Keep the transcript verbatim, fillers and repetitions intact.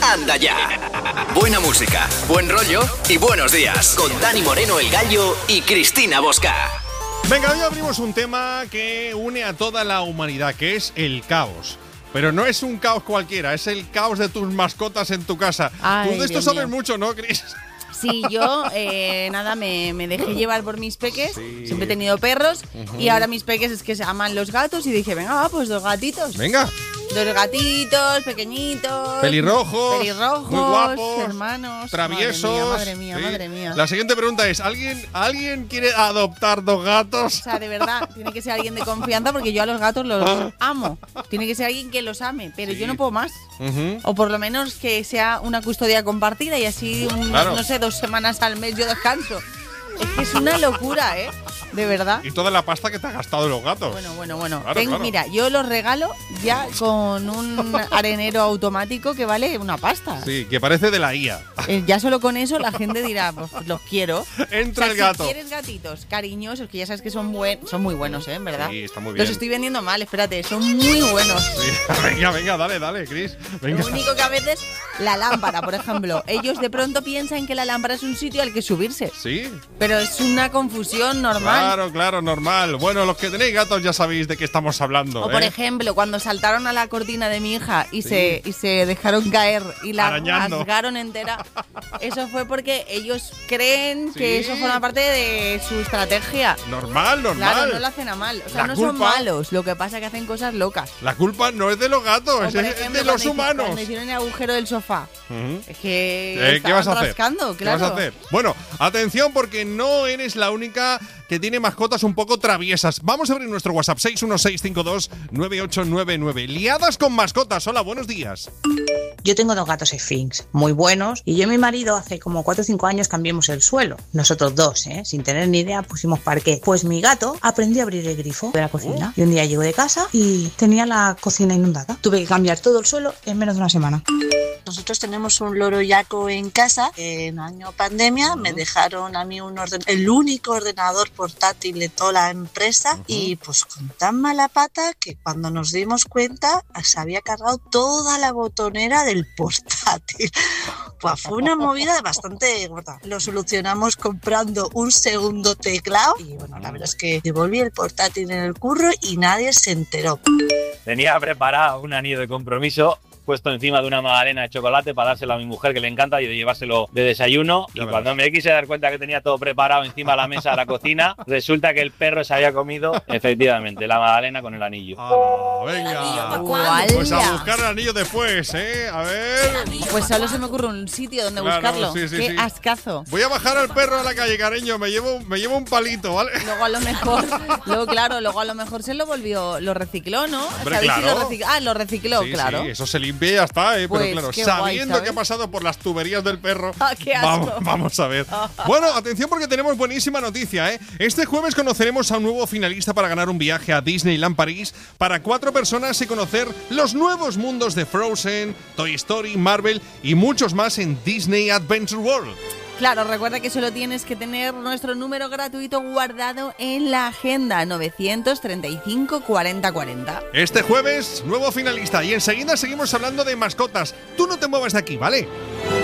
anda ya. Buena música, buen rollo y buenos días. Con Dani Moreno, el Gallo, y Cristina Bosca. Venga, hoy abrimos un tema que une a toda la humanidad, que es el caos. Pero no es un caos cualquiera, es el caos de tus mascotas en tu casa. Ay, Tú de esto Dios sabes mío. mucho, ¿no, Cris? Sí, yo, eh, nada, me, me dejé llevar por mis peques. Sí. Siempre he tenido perros. Uh-huh. Y ahora mis peques es que se aman los gatos. Y dije, venga, va, pues dos gatitos. Venga. Dos gatitos, pequeñitos. Pelirrojos. Pelirrojos. Muy guapos. Hermanos. Traviesos. Madre mía, madre mía, Sí. madre mía. La siguiente pregunta es, ¿alguien, ¿alguien quiere adoptar dos gatos? O sea, de verdad, tiene que ser alguien de confianza porque yo a los gatos los amo. Tiene que ser alguien que los ame, pero Sí. yo no puedo más. Uh-huh. O por lo menos que sea una custodia compartida y así, un- Claro. no sé, dos semanas al mes yo descanso. Es que es una locura, ¿eh? De verdad. Y toda la pasta que te has gastado de los gatos. Bueno, bueno, bueno. Claro, Ten- claro. Mira, yo los regalo ya con un arenero automático que vale una pasta. Sí, que parece de la I A. Eh, ya solo con eso la gente dirá, pues los quiero. Entra O sea, el gato. Si quieres gatitos cariñosos, que ya sabes que son buen, son muy buenos, ¿eh? En verdad. Sí, está muy bien. Los estoy vendiendo mal, espérate, son muy buenos. Sí. Venga, venga, dale, dale, Cris. Venga. Lo único que a veces, la lámpara, por ejemplo, ellos de pronto piensan que la lámpara es un sitio al que subirse. Sí. Pero es una confusión normal. Claro, claro, normal. Bueno, los que tenéis gatos ya sabéis de qué estamos hablando. O por ¿eh? ejemplo, cuando saltaron a la cortina de mi hija y, se, y se dejaron caer y la Arañando. rasgaron entera, eso fue porque ellos creen Sí. que eso forma parte de su estrategia. Normal, normal. Claro, no lo hacen a mal. O sea, La no son culpa- malos. Lo que pasa es que hacen cosas locas. La culpa no es de los O, gatos, por es ejemplo, de los cuando hici- humanos. Cuando hicieron el agujero del sofá. Ujú. Es que Eh, ¿Qué estaban vas a hacer? rascando, claro. ¿Qué vas a hacer? Bueno, atención porque no eres la única que tiene mascotas un poco traviesas. Vamos a abrir nuestro WhatsApp seis uno seis cinco dos nueve ocho nueve nueve. Liadas con mascotas. Hola, buenos días. Yo tengo dos gatos Sphinx, muy buenos, y yo y mi marido hace como cuatro o cinco años cambiamos el suelo. Nosotros dos, ¿eh? Sin tener ni idea, pusimos parqué. Pues mi gato aprendió a abrir el grifo de la cocina. Y un día llegó de casa y tenía la cocina inundada. Tuve que cambiar todo el suelo en menos de una semana. Nosotros tenemos un loro yaco en casa. En año pandemia me dejaron a mí un orden, el único ordenador portátil de toda la empresa, y pues con tan mala pata que cuando nos dimos cuenta se había cargado toda la botonera del portátil. Pues fue una movida bastante gorda. Lo solucionamos comprando un segundo teclado y bueno, la verdad es que devolví el portátil en el curro y nadie se enteró. Tenía preparado un anillo de compromiso puesto encima de una magdalena de chocolate para dárselo a mi mujer, que le encanta, y de llevárselo de desayuno. Ya y verás. cuando me quise dar cuenta que tenía todo preparado encima de la mesa de la cocina, resulta que el perro se había comido, efectivamente, la magdalena con el anillo. Ah, venga. ¡Guala! Pues a buscar el anillo después, ¿eh? A ver. Pues solo se me ocurre un sitio donde Claro, buscarlo. sí, sí, ¡Qué sí. ascazo! Voy a bajar al perro a la calle, cariño. Me llevo, me llevo un palito, ¿vale? Luego a lo mejor, luego claro, luego a lo mejor se lo volvió, lo recicló, ¿no? Hombre, ¿Sabéis si claro. lo recicló? Ah, lo recicló, Sí, claro. sí, eso se limpia y ya está, ¿eh? Pues, Pero claro, qué guay, sabiendo ¿sabes? que ha pasado por las tuberías del perro, Ah, qué asco. vamos, vamos a ver. Bueno, atención porque tenemos buenísima noticia, ¿eh? Este jueves conoceremos a un nuevo finalista para ganar un viaje a Disneyland París para cuatro personas y conocer los nuevos mundos de Frozen, Toy Story, Marvel y muchos más en Disney Adventure World. Claro, recuerda que solo tienes que tener nuestro número gratuito guardado en la agenda novecientos treinta y cinco cuarenta cuarenta. Este jueves, nuevo finalista y enseguida seguimos hablando de mascotas. Tú no te muevas de aquí, ¿vale?